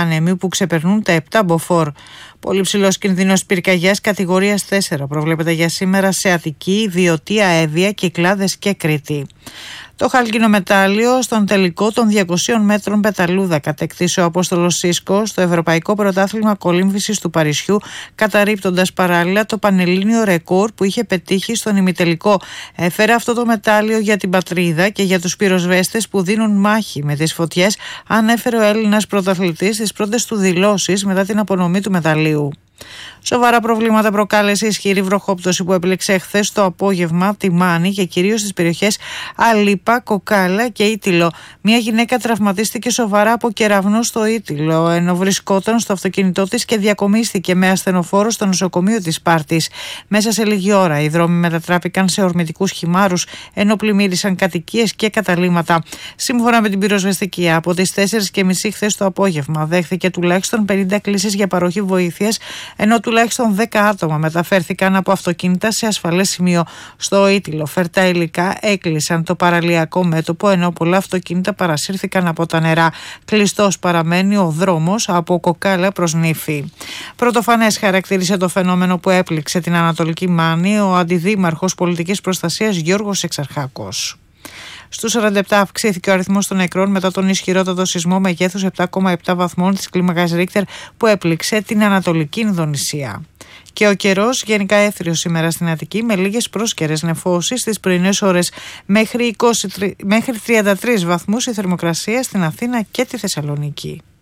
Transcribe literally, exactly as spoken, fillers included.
άνεμοι που ξεπερνούν τα επτά μποφόρ. Πολύ ψηλός κινδύνος πυρκαγιάς κατηγορίας τέσσερα προβλέπεται για σήμερα σε Αττική, Βιωτία, Εύβοια, Κυκλάδες και Κρήτη. Το χάλκινο μετάλλιο στον τελικό των διακοσίων μέτρων πεταλούδα κατέκτησε ο Απόστολος Σίσκος στο Ευρωπαϊκό Πρωτάθλημα Κολύμβησης του Παρισιού, καταρρίπτοντας παράλληλα το πανελλήνιο ρεκόρ που είχε πετύχει στον ημιτελικό. Έφερε αυτό το μετάλλιο για την πατρίδα και για τους πυροσβέστες που δίνουν μάχη με τις φωτιές, ανέφερε ο Έλληνας πρωταθλητής στις πρώτες του δηλώσεις μετά την απονομή του μεταλλίου. Σοβαρά προβλήματα προκάλεσε η ισχυρή βροχόπτωση που έπληξε χθες το απόγευμα τη Μάνη και κυρίως στις περιοχές Αλίπα, Κοκάλα και Ήτυλο. Μια γυναίκα τραυματίστηκε σοβαρά από κεραυνό στο Ήτυλο, ενώ βρισκόταν στο αυτοκίνητό της και διακομίστηκε με ασθενοφόρο στο νοσοκομείο της Σπάρτης. Μέσα σε λίγη ώρα οι δρόμοι μετατράπηκαν σε ορμητικούς χυμάρους, ενώ πλημμύρισαν κατοικίες και καταλύματα. Σύμφωνα με την πυροσβεστική, από τις τέσσερις και μισή χθες το απόγευμα δέχθηκε τουλάχιστον πενήντα κλήσεις για παροχή βοήθειας, ενώ τουλάχιστον δέκα άτομα μεταφέρθηκαν από αυτοκίνητα σε ασφαλές σημείο. Στο Ήτυλο, φερτά υλικά έκλεισαν το παραλιακό μέτωπο, ενώ πολλά αυτοκίνητα παρασύρθηκαν από τα νερά. Κλειστός παραμένει ο δρόμος από Κοκάλα προς Νύφη. Πρωτοφανές χαρακτήρισε το φαινόμενο που έπληξε την Ανατολική Μάνη ο αντιδήμαρχος πολιτικής προστασίας Γιώργος Εξαρχάκος. Στους σαράντα επτά αυξήθηκε ο αριθμός των νεκρών μετά τον ισχυρότατο σεισμό μεγέθους επτά κόμμα επτά βαθμών της κλίμακας Ρίχτερ που έπληξε την Ανατολική Ινδονησία. Και ο καιρός γενικά έθριος σήμερα στην Αττική με λίγες πρόσκαιρες νεφώσεις στις πρωινές ώρες, μέχρι, είκοσι τρία, μέχρι τριάντα τρεις βαθμούς η θερμοκρασία στην Αθήνα και τη Θεσσαλονίκη.